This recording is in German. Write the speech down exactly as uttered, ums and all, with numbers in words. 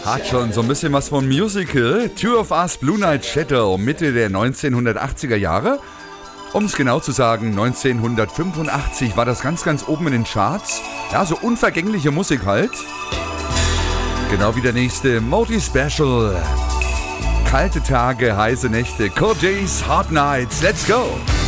Hat schon so ein bisschen was von Musical. Two of Us, Blue Night Shadow, Mitte der neunzehnhundertachtziger Jahre. Um es genau zu sagen, neunzehnhundertfünfundachtzig war das ganz, ganz oben in den Charts. Ja, so unvergängliche Musik halt. Genau wie der nächste Modi Special. Kalte Tage, heiße Nächte, Cold Days, Hot Nights. Let's go!